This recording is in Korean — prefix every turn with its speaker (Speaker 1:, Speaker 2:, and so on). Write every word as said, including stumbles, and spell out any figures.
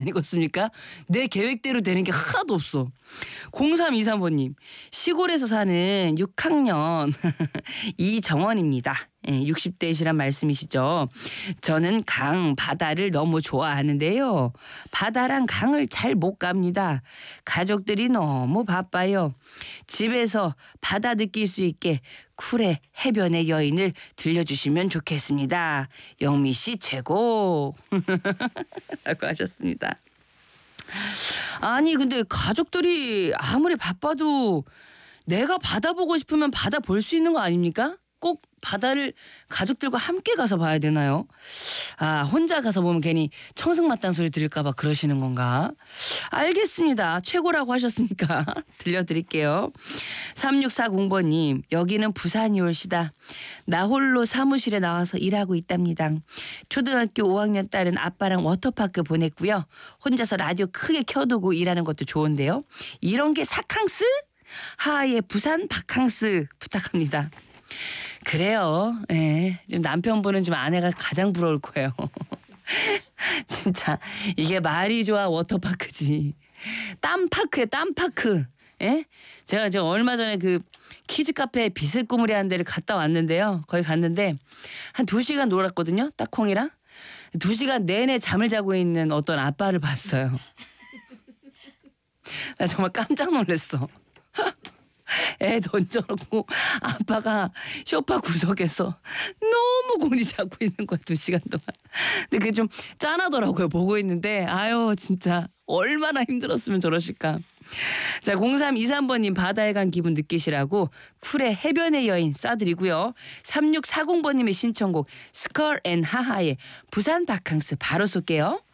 Speaker 1: 아니겠습니까? 내 계획대로 되는 게 하나도 없어. 공삼이삼 번님 시골에서 사는 육 학년 이정원입니다. 예, 육십 대시란 말씀이시죠. 저는 강, 바다를 너무 좋아하는데요. 바다랑 강을 잘 못 갑니다. 가족들이 너무 바빠요. 집에서 바다 느낄 수 있게 쿨의 해변의 여인을 들려주시면 좋겠습니다. 영미 씨 최고. 라고 하셨습니다. 아니 근데 가족들이 아무리 바빠도 내가 바다 보고 싶으면 바다 볼 수 있는 거 아닙니까? 꼭 바다를 가족들과 함께 가서 봐야 되나요? 아 혼자 가서 보면 괜히 청승맞다는 소리 들을까 봐 그러시는 건가? 알겠습니다. 최고라고 하셨으니까 들려드릴게요. 삼육사공 번님 여기는 부산이 올시다. 나 홀로 사무실에 나와서 일하고 있답니다. 초등학교 오 학년 딸은 아빠랑 워터파크 보냈고요. 혼자서 라디오 크게 켜두고 일하는 것도 좋은데요. 이런 게 사캉스? 하하의 부산 바캉스 부탁합니다. 그래요. 예. 지금 남편분은 지금 아내가 가장 부러울 거예요. 진짜 이게 말이 좋아 워터파크지. 땀파크에 땀파크. 예? 제가 지금 얼마 전에 그 키즈 카페 비스꾸무리 한 데를 갔다 왔는데요. 거기 갔는데 한 두 시간 놀았거든요. 딱콩이랑. 두 시간 내내 잠을 자고 있는 어떤 아빠를 봤어요. 나 정말 깜짝 놀랐어. 애 던져놓고 아빠가 소파 구석에서 너무 곤히 자고 있는 거야 두 시간 동안. 근데 그게 좀 짠하더라고요 보고 있는데. 아유 진짜 얼마나 힘들었으면 저러실까. 자 공삼이삼 번님 바다에 간 기분 느끼시라고 쿨의 해변의 여인 쏴드리고요. 삼육사공 번님의 신청곡 스컬 앤 하하의 부산 바캉스 바로 쏠게요.